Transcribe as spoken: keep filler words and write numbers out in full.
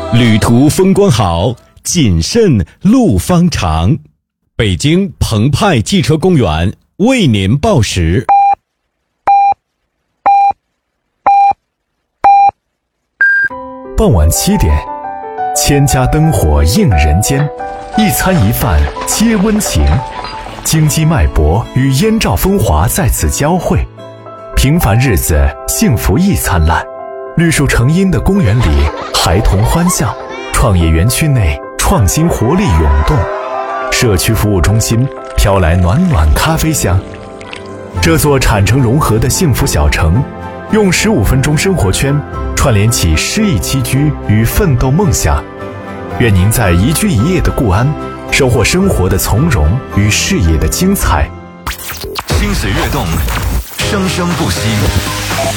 旅途风光好，谨慎路方长。北京澎湃汽车公园为您报时。 傍晚七点，千家灯火映人间，一餐一饭皆温情，京畿脉搏与燕赵风华在此交汇，平凡日子幸福亦灿烂。绿树成荫的公园里，孩童欢笑，创业园区内创新活力涌动，社区服务中心飘来暖暖咖啡香。这座产城融合的幸福小城，用十五分钟生活圈串联起诗意栖居与奋斗梦想。愿您在一居一业的固安，收获生活的从容与事业的精彩。 心水跃动，生生不息。